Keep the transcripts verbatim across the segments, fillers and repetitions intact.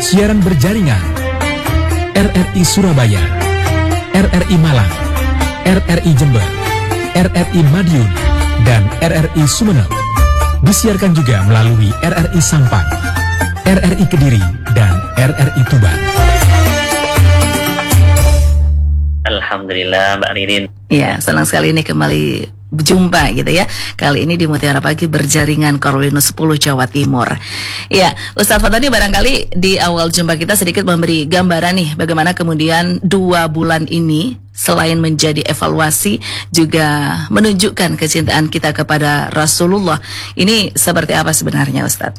Siaran berjaringan R R I Surabaya, R R I Malang, R R I Jember, R R I Madiun, dan R R I Sumeneb. Disiarkan juga melalui R R I Sampang, R R I Kediri, dan R R I Tuban. Alhamdulillah, Mbak Ririn. Ya, senang sekali ini kembali berjumpa gitu ya. Kali ini di Mutiara Pagi berjaringan Korwinus sepuluh Jawa Timur. Ya, Ustaz Fatani barangkali di awal jumpa kita sedikit memberi gambaran nih bagaimana kemudian dua bulan ini selain menjadi evaluasi juga menunjukkan kecintaan kita kepada Rasulullah. Ini seperti apa sebenarnya, Ustaz?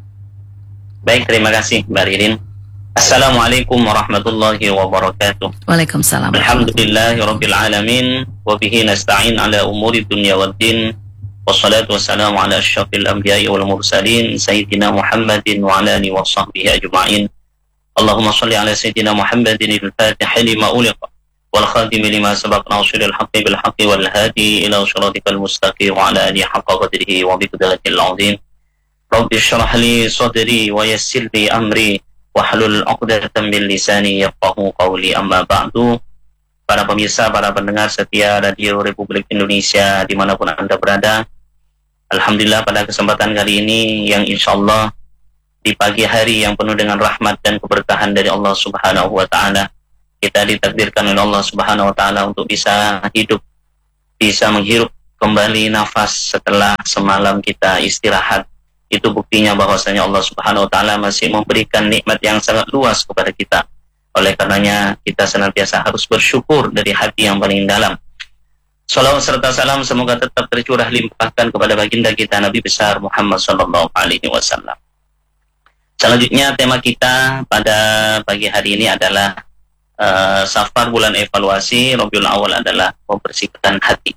Baik, terima kasih Mbak Ririn. Assalamualaikum warahmatullahi wabarakatuh. Waalaikumsalam. Alhamdulillahi rabbil alamin wa bihi nasta'in ala umuri dunya waddin. Wassalatu wassalamu ala asyrafil anbiya'i wal mursalin sayyidina Muhammadin wa ala alihi wa sahbihi ajma'in. Allahumma shalli ala sayyidina Muhammadin al-Fatihi lima uliqa wal khatimi lima sabaqa nasiril haqqi bil haqqi wal hadi ila siratikal mustaqim wa ala alihi haqqa qadrihi wa biqadril azim. Rabbi shrah li sadri wa yassir li amri wahlul 'uqdatam min lisani yafqahu qawli, amma ba'du. Para pemirsa, para pendengar setia Radio Republik Indonesia dimanapun Anda berada, alhamdulillah pada kesempatan kali ini yang insyaallah di pagi hari yang penuh dengan rahmat dan keberkahan dari Allah Subhanahu wa taala, kita ditakdirkan oleh Allah Subhanahu wa taala untuk bisa hidup, bisa menghirup kembali nafas setelah semalam kita istirahat. Itu buktinya bahwasanya Allah Subhanahu wa taala masih memberikan nikmat yang sangat luas kepada kita. Oleh karenanya kita senantiasa harus bersyukur dari hati yang paling dalam. Salawat serta salam semoga tetap tercurah limpahkan kepada baginda kita Nabi besar Muhammad sallallahu alaihi wasallam. Selanjutnya tema kita pada pagi hari ini adalah uh, Safar, bulan evaluasi. Rabiul Awal adalah membersihkan hati.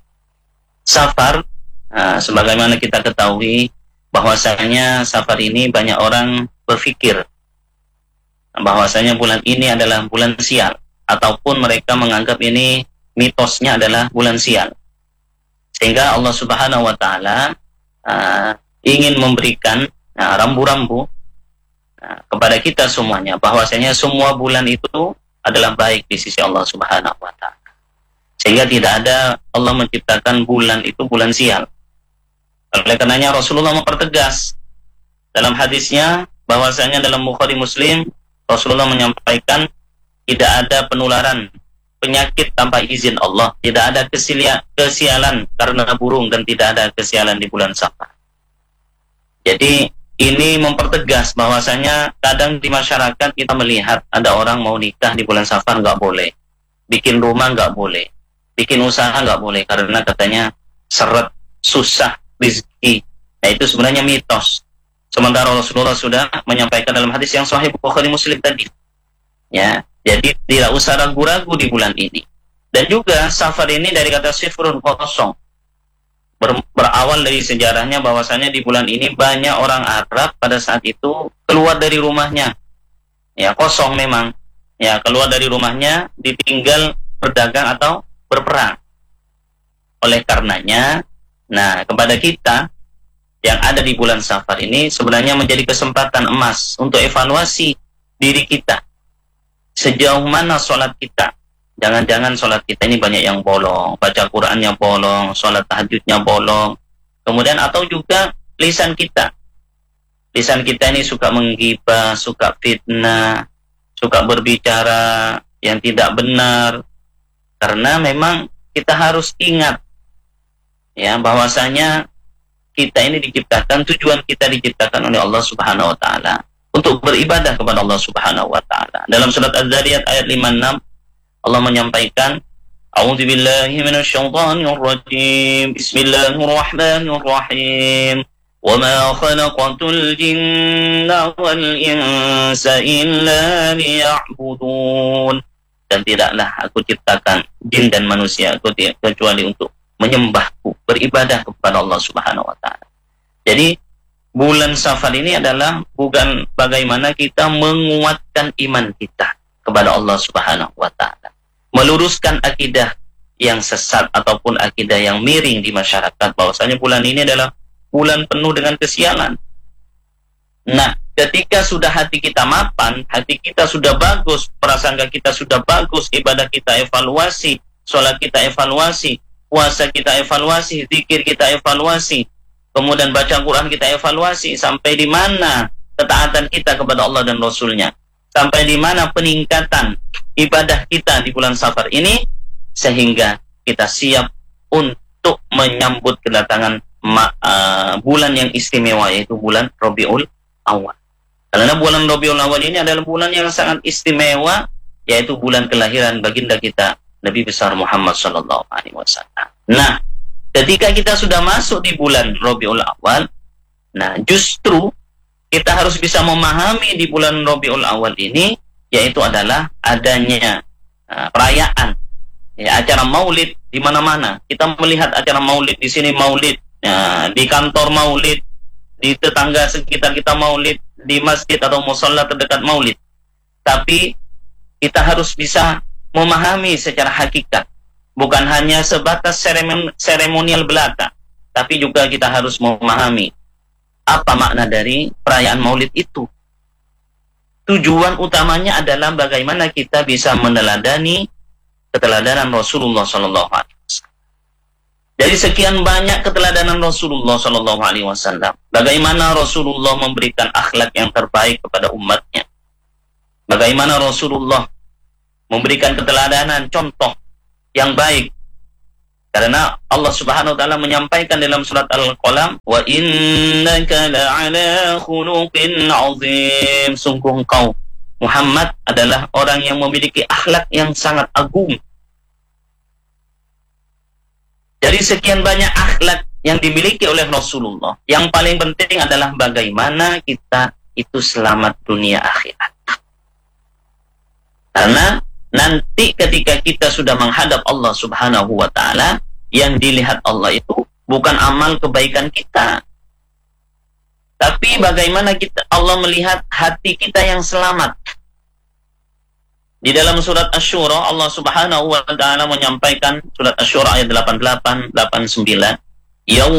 Safar, uh, sebagaimana kita ketahui bahwasanya Safar ini banyak orang berpikir bahwasanya bulan ini adalah bulan sial, ataupun mereka menganggap ini mitosnya adalah bulan sial, sehingga Allah Subhanahu wa taala uh, ingin memberikan uh, rambu-rambu uh, kepada kita semuanya bahwasanya semua bulan itu adalah baik di sisi Allah Subhanahu wa taala, sehingga tidak ada Allah menciptakan bulan itu bulan sial. Oleh karenanya Rasulullah mempertegas dalam hadisnya bahwasanya dalam Bukhari Muslim Rasulullah menyampaikan tidak ada penularan penyakit tanpa izin Allah, tidak ada kesilia, kesialan karena burung, dan tidak ada kesialan di bulan Safar. Jadi ini mempertegas bahwasanya kadang di masyarakat kita melihat ada orang mau nikah di bulan Safar nggak boleh, bikin rumah nggak boleh, bikin usaha nggak boleh karena katanya seret, susah, rizki. Nah, itu sebenarnya mitos. Sementara Rasulullah sudah menyampaikan dalam hadis yang sahih Bukhari Muslim tadi. Ya, jadi tidak usah ragu-ragu di bulan ini. Dan juga Safar ini dari kata sifrun, kosong. Ber, berawal dari sejarahnya bahwasanya di bulan ini banyak orang Arab pada saat itu keluar dari rumahnya. Ya, kosong memang. Ya, keluar dari rumahnya ditinggal berdagang atau berperang. Oleh karenanya, nah, kepada kita yang ada di bulan Safar ini sebenarnya menjadi kesempatan emas untuk evaluasi diri kita. Sejauh mana sholat kita? Jangan-jangan sholat kita ini banyak yang bolong, baca Qur'annya bolong, sholat tahajudnya bolong. Kemudian atau juga lisan kita. Lisan kita ini suka menggibah, suka fitnah, suka berbicara yang tidak benar. Karena memang kita harus ingat ya bahwasanya kita ini diciptakan, tujuan kita diciptakan oleh Allah Subhanahu wa taala untuk beribadah kepada Allah Subhanahu wa taala. Dalam surat Az-Zariyat ayat lima puluh enam Allah menyampaikan, A'udzubillahi minasyaitonir rajim. Bismillahirrahmanirrahim. Wa ma khalaqatul jinna wal insa illa liya'budun. Dan tidaklah aku ciptakan jin dan manusia kecuali untuk menyembahku, beribadah kepada Allah Subhanahu wa taala. Jadi bulan Safar ini adalah bukan bagaimana kita menguatkan iman kita kepada Allah Subhanahu wa taala, meluruskan akidah yang sesat ataupun akidah yang miring di masyarakat bahwasanya bulan ini adalah bulan penuh dengan kesialan. Nah, ketika sudah hati kita mapan, hati kita sudah bagus, prasangka kita sudah bagus, ibadah kita evaluasi, sholat kita evaluasi, puasa kita evaluasi, zikir kita evaluasi, kemudian baca Quran kita evaluasi, sampai di mana ketaatan kita kepada Allah dan Rasulnya, sampai di mana peningkatan ibadah kita di bulan Safar ini, sehingga kita siap untuk menyambut kedatangan ma, uh, bulan yang istimewa, yaitu bulan Rabiul Awal. Karena bulan Rabiul Awal ini adalah bulan yang sangat istimewa, yaitu bulan kelahiran baginda kita Nabi besar Muhammad sallallahu alaihi wasallam. Nah, ketika kita sudah masuk di bulan Rabiul Awal, nah justru kita harus bisa memahami di bulan Rabiul Awal ini, yaitu adalah adanya uh, perayaan, ya, acara maulid di mana-mana. Kita melihat acara maulid, di sini maulid, ya, di kantor maulid, di tetangga sekitar kita maulid, di masjid atau musholla terdekat maulid. Tapi kita harus bisa memahami secara hakikat, bukan hanya sebatas seremon, seremonial belaka, tapi juga kita harus memahami apa makna dari perayaan maulid itu. Tujuan utamanya adalah bagaimana kita bisa meneladani keteladanan Rasulullah sallallahu alaihi wasallam. Dari sekian banyak keteladanan Rasulullah sallallahu alaihi wasallam, bagaimana Rasulullah memberikan akhlak yang terbaik kepada umatnya, bagaimana Rasulullah memberikan keteladanan, contoh yang baik. Karena Allah Subhanahu wa taala menyampaikan dalam surat Al-Qalam, wa innaka la'ala khuluqin 'azim, sungguh engkau Muhammad adalah orang yang memiliki akhlak yang sangat agung. Dari sekian banyak akhlak yang dimiliki oleh Rasulullah, yang paling penting adalah bagaimana kita itu selamat dunia akhirat. Karena nanti ketika kita sudah menghadap Allah Subhanahu wa ta'ala, yang dilihat Allah itu bukan amal kebaikan kita, tapi bagaimana kita Allah melihat hati kita yang selamat. Di dalam surat Asy-Syura, Allah Subhanahu wa ta'ala menyampaikan, surat Asy-Syura ayat delapan puluh delapan, delapan puluh sembilan, Yauma